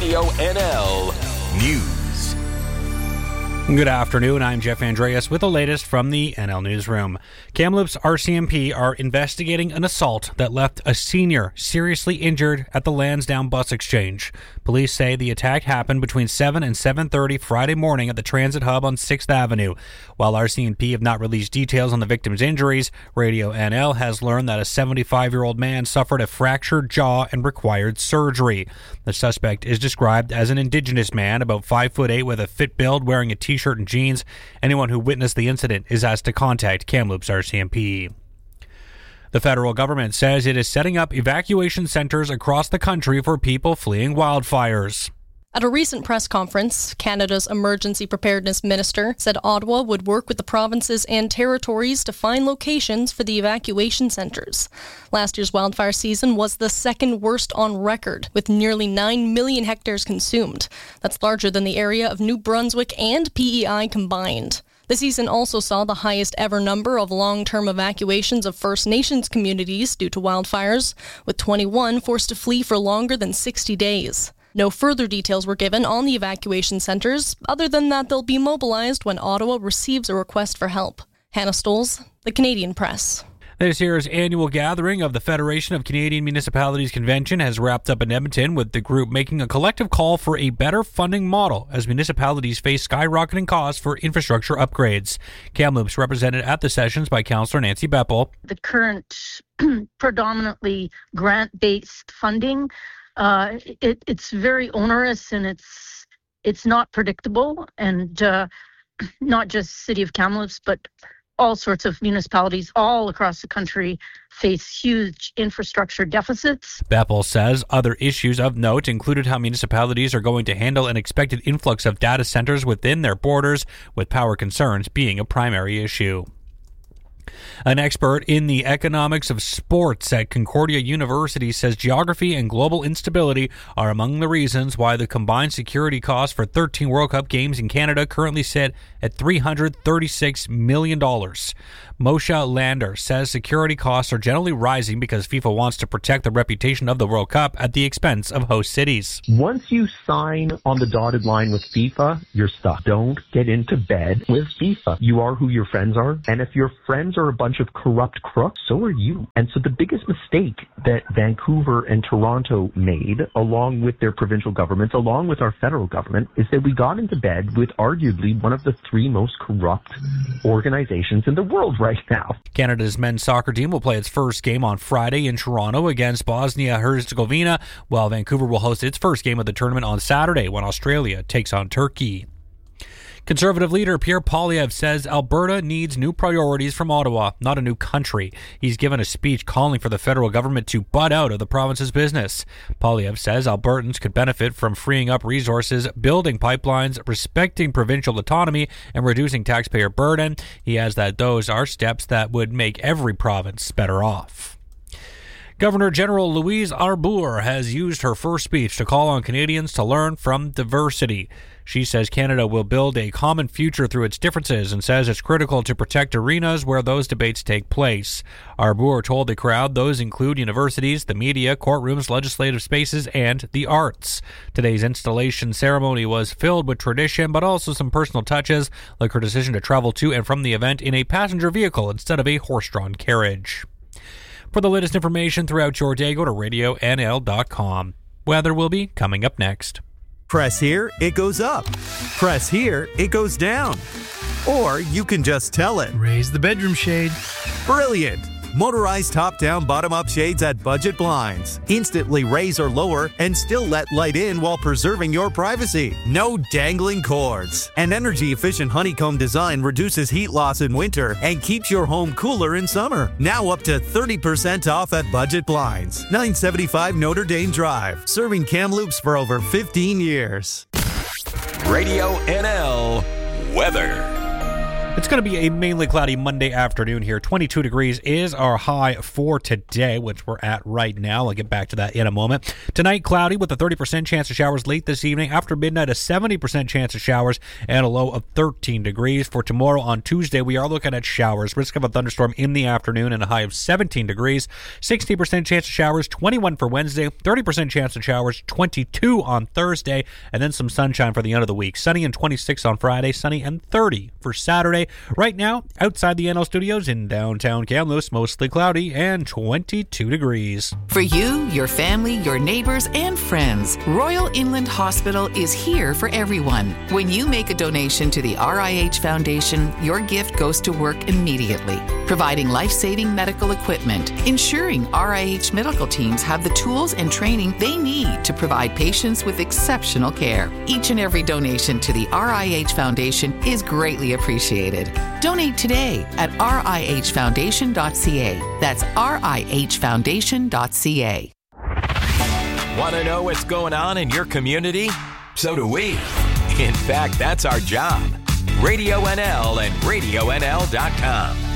Radio NL News. Good afternoon, I'm Jeff Andreas with the latest from the NL Newsroom. Kamloops RCMP are investigating an assault that left a senior seriously injured at the Lansdowne Bus Exchange. Police say the attack happened between 7 and 7:30 Friday morning at the transit hub on 6th Avenue. While RCMP have not released details on the victim's injuries, Radio NL has learned that a 75-year-old man suffered a fractured jaw and required surgery. The suspect is described as an Indigenous man, about 5'8" with a fit build, wearing a t-shirt and jeans. Anyone who witnessed the incident is asked to contact Kamloops RCMP. The federal government says it is setting up evacuation centers across the country for people fleeing wildfires. At a recent press conference, Canada's Emergency Preparedness Minister said Ottawa would work with the provinces and territories to find locations for the evacuation centres. Last year's wildfire season was the second worst on record, with nearly 9 million hectares consumed. That's larger than the area of New Brunswick and PEI combined. The season also saw the highest ever number of long-term evacuations of First Nations communities due to wildfires, with 21 forced to flee for longer than 60 days. No further details were given on the evacuation centres, other than that they'll be mobilized when Ottawa receives a request for help. Hannah Stoles, The Canadian Press. This year's annual gathering of the Federation of Canadian Municipalities Convention has wrapped up in Edmonton, with the group making a collective call for a better funding model as municipalities face skyrocketing costs for infrastructure upgrades. Kamloops represented at the sessions by Councillor Nancy Beppel. The current predominantly grant-based funding, it's very onerous and it's not predictable, and not just City of Kamloops, but all sorts of municipalities all across the country face huge infrastructure deficits. Beppel says other issues of note included how municipalities are going to handle an expected influx of data centers within their borders, with power concerns being a primary issue. An expert in the economics of sports at Concordia University says geography and global instability are among the reasons why the combined security costs for 13 World Cup games in Canada currently sit at $336 million. Moshe Lander says security costs are generally rising because FIFA wants to protect the reputation of the World Cup at the expense of host cities. Once you sign on the dotted line with FIFA, you're stuck. Don't get into bed with FIFA. You are who your friends are, and if your friends are a bunch of corrupt crooks, so are you. And so the biggest mistake that Vancouver and Toronto made, along with their provincial governments, along with our federal government, is that we got into bed with arguably one of the three most corrupt organizations in the world right now. Canada's men's soccer team will play its first game on Friday in Toronto against Bosnia-Herzegovina, while Vancouver will host its first game of the tournament on Saturday when Australia takes on Turkey. Conservative leader Pierre Poilievre says Alberta needs new priorities from Ottawa, not a new country. He's given a speech calling for the federal government to butt out of the province's business. Poilievre says Albertans could benefit from freeing up resources, building pipelines, respecting provincial autonomy, and reducing taxpayer burden. He adds that those are steps that would make every province better off. Governor General Louise Arbour has used her first speech to call on Canadians to learn from diversity. She says Canada will build a common future through its differences and says it's critical to protect arenas where those debates take place. Arbour told the crowd those include universities, the media, courtrooms, legislative spaces, and the arts. Today's installation ceremony was filled with tradition, but also some personal touches, like her decision to travel to and from the event in a passenger vehicle instead of a horse-drawn carriage. For the latest information throughout your day, go to radionl.com. Weather will be coming up next. Press here, it goes up. Press here, it goes down. Or you can just tell it. Raise the bedroom shade. Brilliant! Motorized top-down, bottom-up shades at Budget Blinds. Instantly raise or lower and still let light in while preserving your privacy. No dangling cords. An energy-efficient honeycomb design reduces heat loss in winter and keeps your home cooler in summer. Now up to 30% off at Budget Blinds. 975 Notre Dame Drive. Serving Kamloops for over 15 years. Radio NL Weather. It's going to be a mainly cloudy Monday afternoon here. 22 degrees is our high for today, which we're at right now. I'll get back to that in a moment. Tonight, cloudy with a 30% chance of showers late this evening. After midnight, a 70% chance of showers and a low of 13 degrees. For tomorrow on Tuesday, we are looking at showers. Risk of a thunderstorm in the afternoon and a high of 17 degrees. 60% chance of showers, 21 for Wednesday. 30% chance of showers, 22 on Thursday. And then some sunshine for the end of the week. Sunny and 26 on Friday. Sunny and 30 for Saturday. Right now, outside the NL Studios in downtown Kamloops, mostly cloudy and 22 degrees. For you, your family, your neighbors, and friends, Royal Inland Hospital is here for everyone. When you make a donation to the RIH Foundation, your gift goes to work immediately, providing life-saving medical equipment, ensuring RIH medical teams have the tools and training they need to provide patients with exceptional care. Each and every donation to the RIH Foundation is greatly appreciated. Donate today at rihfoundation.ca. That's rihfoundation.ca. Want to know what's going on in your community? So do we. In fact, that's our job. Radio NL and RadioNL.com.